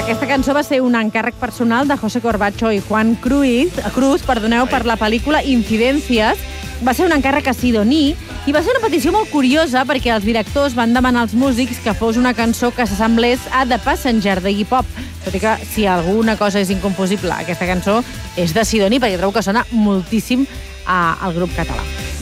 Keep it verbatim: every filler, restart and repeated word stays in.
Aquesta cançó va ser un encàrrec personal de José Corbacho i Juan Cruz, Cruz perdoneu, per la pel·lícula Incidencias. Va ser un encàrrec a Sidoní i va ser una petició molt curiosa perquè els directors van demanar als músics que fos una cançó que s'assemblés a The Passenger de Iggy Pop. Tot i que, si alguna cosa és incomposible, aquesta cançó és de Sidoní, perquè trobo que sona moltíssim al grup català.